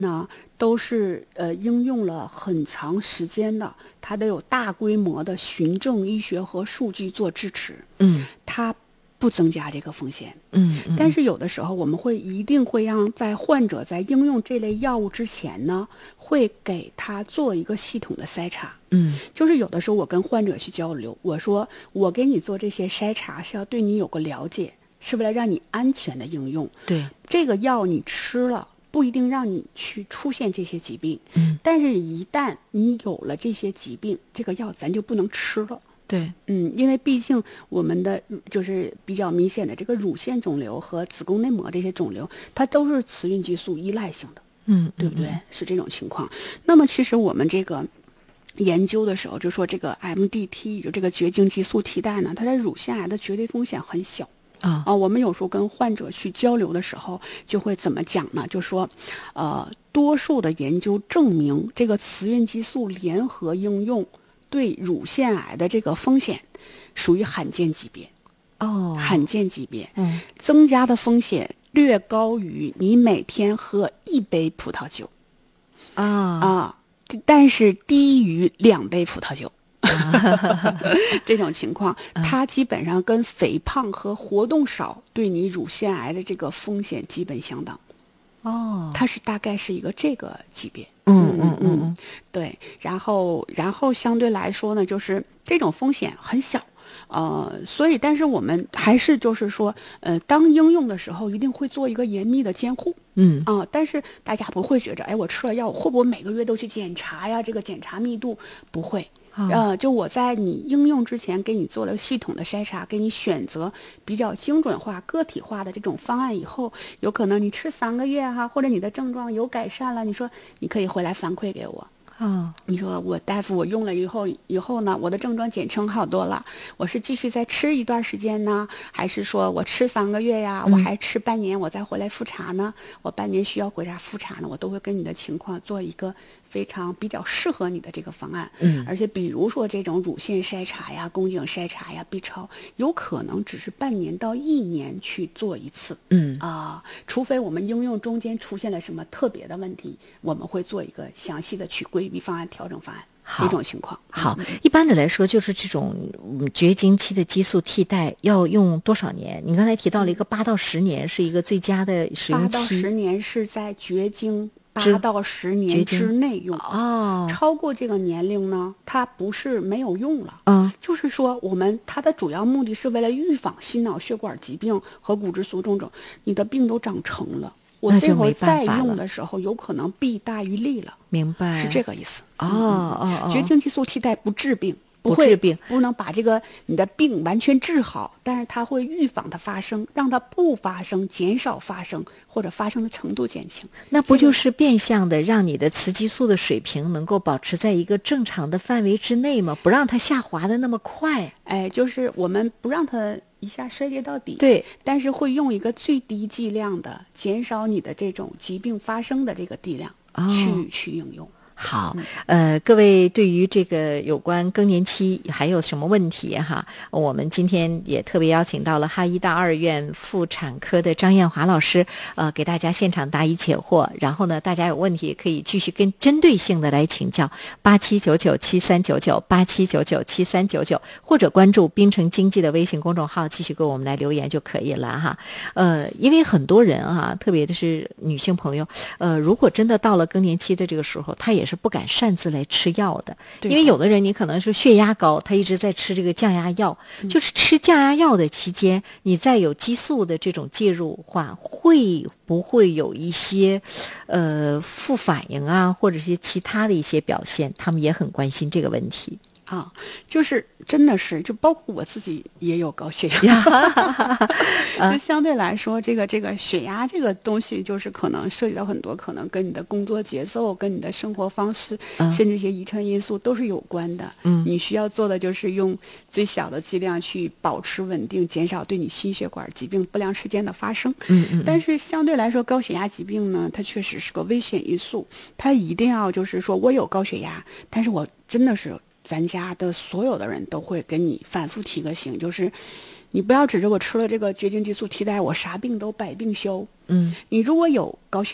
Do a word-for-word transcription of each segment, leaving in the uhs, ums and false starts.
呢，都是呃应用了很长时间的，它都有大规模的循证医学和数据做支持。 嗯， 它不增加这个风险。 嗯嗯， 但是有的时候我们会一定会让在患者在应用这类药物之前呢，会给他做一个系统的筛查。 嗯， 就是有的时候我跟患者去交流，我说我给你做这些筛查是要对你有个了解，是为了让你安全的应用。 对， 这个药你吃了不一定让你去出现这些疾病， 嗯， 但是一旦你有了这些疾病，这个药咱就不能吃了。 对， 嗯，因为毕竟我们的就是比较明显的这个乳腺肿瘤和子宫内膜这些肿瘤，它都是雌孕激素依赖性的， 嗯， 对不对？是这种情况。那么其实我们这个研究的时候就说，这个 M D T 就这个绝经激素替代呢，它在乳腺癌的绝对风险很小。 啊、 啊，我们有时候跟患者去交流的时候，就会怎么讲呢？就说，呃，多数的研究证明，这个雌孕激素联合应用对乳腺癌的这个风险属于罕见级别。 哦， 罕见级别， 嗯， 增加的风险略高于你每天喝一杯葡萄酒啊啊，但是低于两杯葡萄酒。这种情况，它基本上跟肥胖和活动少对你乳腺癌的这个风险基本相当。 哦， 它是大概是一个这个级别。 嗯嗯嗯嗯， 对，然后然后相对来说呢，就是这种风险很小。呃，所以，但是我们还是就是说，呃，当应用的时候，一定会做一个严密的监护。 嗯啊、呃，但是大家不会觉着，哎，我吃了药，我会不会每个月都去检查呀？这个检查密度不会。呃，就我在你应用之前给你做了系统的筛查，给你选择比较精准化、个体化的这种方案以后，有可能你吃三个月哈，或者你的症状有改善了，你说你可以回来反馈给我。 啊， 你说我大夫，我用了以后以后呢，我的症状减轻好多了，我是继续再吃一段时间呢，还是说我吃三个月呀，我还吃半年，我再回来复查呢？我半年需要回来复查呢，我都会跟你的情况做一个非常比较适合你的这个方案。 嗯， 而且比如说这种乳腺筛查呀、宫颈筛查呀、B 超，有可能只是半年到一年去做一次。 嗯啊，除非我们应用中间出现了什么特别的问题，我们会做一个详细的去规避方案、调整方案。 好这种情况。 好，一般的来说，就是这种嗯绝经期的激素替代要用多少年？你刚才提到了一个八到十年是一个最佳的使用期， 八到十年是在绝经八到十年之内用。 哦， 超过这个年龄呢，它不是没有用了。 嗯， 就是说我们它的主要目的是为了预防心脑血管疾病和骨质疏松症，你的病都长成了。我这会儿再用的时候，有可能弊大于利了。 明白， 是这个意思。 哦哦哦， 绝经激素替代不治病， 不治病， 不能把这个你的病完全治好，但是它会预防它发生，让它不发生，减少发生，或者发生的程度减轻。 那不就是变相的让你的雌激素的水平能够保持在一个正常的范围之内吗？不让它下滑的那么快。 哎，就是我们不让它一下衰竭到底， 对， 但是会用一个最低剂量的减少你的这种疾病发生的这个剂量、 哦、 去去应用。 好，呃，各位对于这个有关更年期还有什么问题哈？我们今天也特别邀请到了哈医大二院妇产科的张艳华老师，呃，给大家现场答疑解惑。然后呢，大家有问题可以继续跟针对性的来请教，八七九九七三九九八七九九七三九九，或者关注滨城经济的微信公众号，继续给我们来留言就可以了哈。呃，因为很多人啊，特别的是女性朋友，呃，如果真的到了更年期的这个时候，她也是不敢擅自来吃药的，因为有的人你可能是血压高，他一直在吃这个降压药，嗯、就是吃降压药的期间，你再有激素的这种介入话，会不会有一些呃副反应啊，或者是其他的一些表现？他们也很关心这个问题。 啊，就是真的是，就包括我自己也有高血压，就相对来说，这个这个血压这个东西，就是可能涉及到很多，可能跟你的工作节奏、跟你的生活方式，嗯、甚至一些遗传因素都是有关的。嗯，你需要做的就是用最小的剂量去保持稳定，减少对你心血管疾病不良事件的发生。 嗯嗯。 但是相对来说，高血压疾病呢，它确实是个危险因素，它一定要就是说我有高血压，但是我真的是。咱家的所有的人都会跟你反复提个醒，就是你不要指着我吃了这个绝经激素替代，我啥病都百病消。 嗯， 你如果有高血压，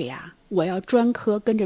我要专科跟着